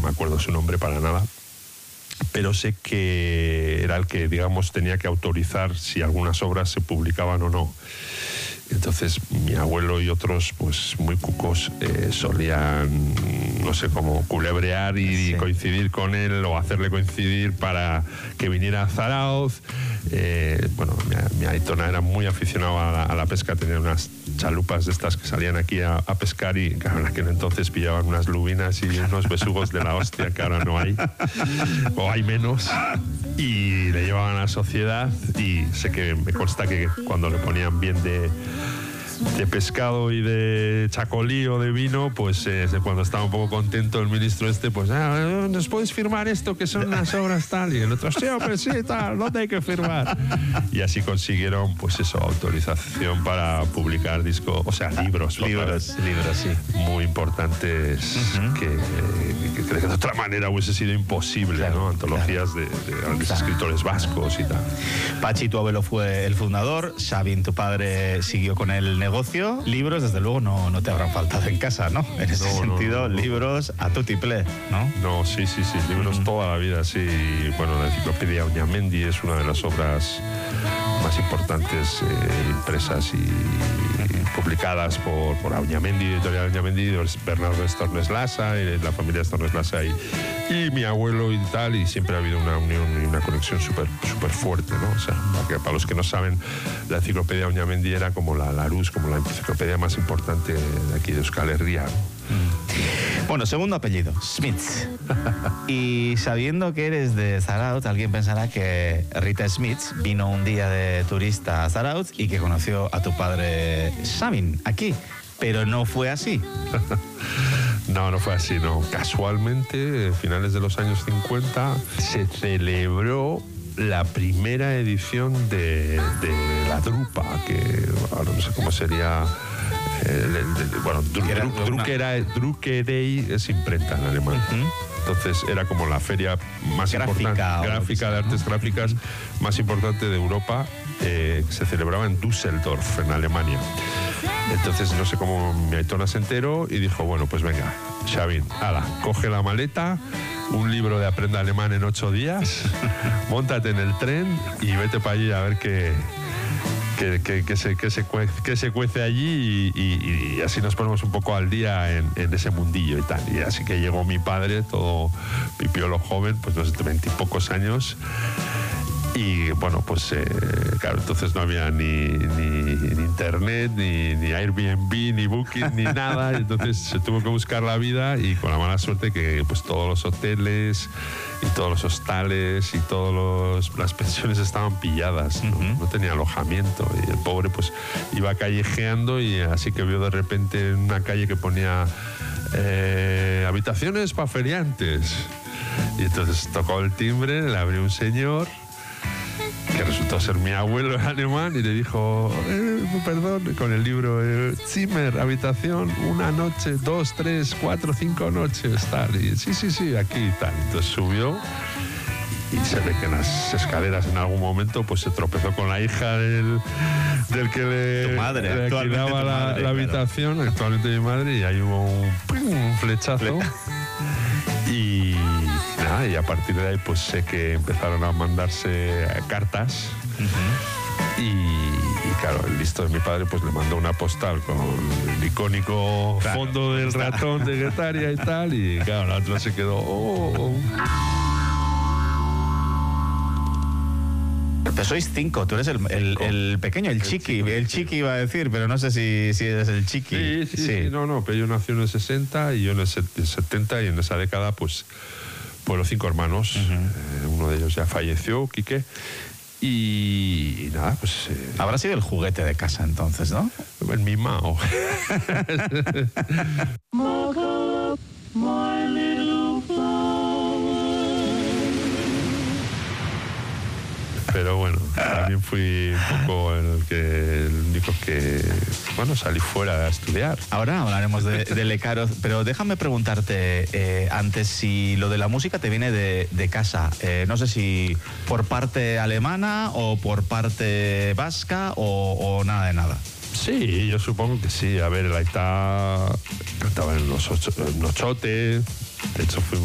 me acuerdo su nombre para nada, pero sé que era el que, digamos, tenía que autorizar si algunas obras se publicaban o no. Entonces mi abuelo y otros, pues muy cucos, solían, no sé, como culebrear y coincidir con él o hacerle coincidir para que viniera a Zarautz. Bueno, mi Aitona era muy aficionado a la pesca, tenía unas chalupas de estas que salían aquí a pescar y claro, en aquel entonces pillaban unas lubinas y unos besugos de la hostia que ahora no hay, o hay menos, y le llevaban a la sociedad y sé que me consta que cuando le ponían bien de pescado y de chacolí o de vino, pues cuando estaba un poco contento el ministro pues ¿nos puedes firmar esto que son unas obras tal? Y el otro, sí, hombre, sí, tal, ¿dónde hay que firmar? Y así consiguieron, pues eso, autorización para publicar discos, o sea, libros, sí, muy importantes, que de otra manera hubiese sido imposible, claro, ¿no? Antologías de grandes escritores vascos y tal. Pachi, tu abuelo, fue el fundador, Sabin, tu padre, siguió con el negocio. Libros, desde luego, no te habrán faltado en casa, ¿no? En ese sentido, libros a tutti-ple, ¿no? No, sí, libros toda la vida, sí. Bueno, la enciclopedia Auñamendi es una de las obras más importantes impresas y publicadas por Auñamendi, editorial Auñamendi, Bernardo Estornes Lassa, y la familia Estornes Lassa y mi abuelo y tal, y siempre ha habido una unión y una conexión súper fuerte, ¿no? O sea, para los que no saben, la enciclopedia Auñamendi era como la Larousse, como la enciclopedia más importante de aquí de Euskal Herria, ¿no? Bueno, segundo apellido, Smith. Y sabiendo que eres de Zarautz, alguien pensará que Rita Smith vino un día de turista a Zarautz y que conoció a tu padre Sabin aquí, pero no fue así. No fue así, no. Casualmente, a finales de los años 50, se celebró la primera edición de la Drupa, que ahora no sé cómo sería. Bueno, Druckerei es imprenta en alemán. Entonces era como la feria más importante, gráfica, de artes gráficas más importante de Europa, que se celebraba en Düsseldorf, en Alemania. Entonces no sé cómo mi Aitona se enteró y dijo, bueno, pues venga, Sabin, ala, coge la maleta, un libro de Aprenda Alemán en 8 días, móntate en el tren y vete para allí a ver qué se cuece allí y así nos ponemos un poco al día en ese mundillo y tal. Y así que llegó mi padre, todo pipiolo joven, pues no sé, 20 y pocos años. Y bueno, pues claro, entonces no había ni internet, ni Airbnb, ni Booking, ni nada. Entonces se tuvo que buscar la vida y con la mala suerte que pues todos los hoteles y todos los hostales y todas las pensiones estaban pilladas, ¿no? No tenía alojamiento y el pobre pues iba callejeando y así que vio de repente en una calle que ponía habitaciones para feriantes. Y entonces tocó el timbre, le abrió un señor que resultó ser mi abuelo en alemán y le dijo, perdón, con el libro, Zimmer, habitación, 1 noche, 2, 3, 4, 5 noches, tal. Y sí, aquí y tal. Entonces subió y se ve que en las escaleras en algún momento pues se tropezó con la hija del que le alquilaba la habitación, actualmente mi madre, y ahí hubo un flechazo. Y a partir de ahí pues sé que empezaron a mandarse cartas y claro, el listo de mi padre pues le mandó una postal con el icónico fondo del ratón de Guetaria y tal, y claro, la otra se quedó Pero sois 5, tú eres el pequeño, el chiqui. El chiqui iba a decir, pero no sé si eres el chiqui. Sí, no, pero yo nací en el 60 y yo en el 70, y en esa década pues los 5 hermanos, uno de ellos ya falleció, Quique, y nada, pues... Habrá sido el juguete de casa entonces, ¿no? El mimao. Pero bueno, también fui un poco el único que, bueno, salí fuera a estudiar. Ahora hablaremos de Lecaro, pero déjame preguntarte antes si lo de la música te viene de casa. No sé si por parte alemana o por parte vasca o nada de nada. Sí, yo supongo que sí. A ver, el Aitá cantaba en los ochotes. De hecho,